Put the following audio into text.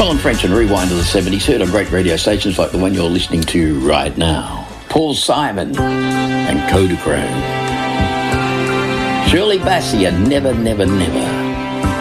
Colin French and Rewind to the 70s, heard on great radio stations like the one you're listening to right now. Paul Simon and Kodachrome. Shirley Bassey and Never, Never, Never.